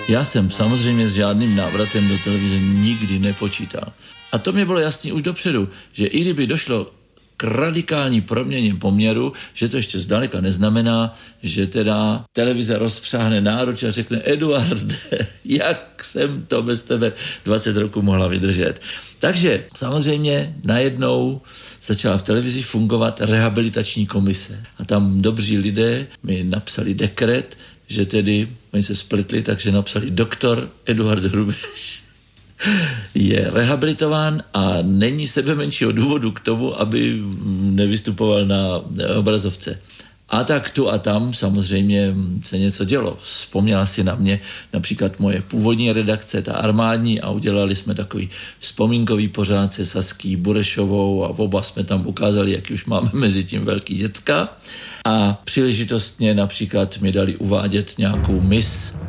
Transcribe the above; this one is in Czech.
Já jsem samozřejmě s žádným návratem do televize nikdy nepočítal. A to mě bylo jasný už dopředu, že i kdyby došlo k radikální proměně poměru, že to ještě zdaleka neznamená, že teda televize rozpřáhne náruč a řekne: Eduarde, jak jsem to bez tebe 20 roků mohla vydržet. Takže samozřejmě najednou začala v televizi fungovat rehabilitační komise. A tam dobří lidé mi napsali dekret, že tedy, oni se splitli, takže napsali: doktor Eduard Hrubeš je rehabilitován a není sebe menšího důvodu k tomu, aby nevystupoval na obrazovce. A tak tu a tam samozřejmě se něco dělo. Vzpomněla si na mě například moje původní redakce, ta armádní, a udělali jsme takový vzpomínkový pořád se Saský Burešovou a oba jsme tam ukázali, jak už máme mezi tím velký děcka. A příležitostně například mi dali uvádět nějakou miss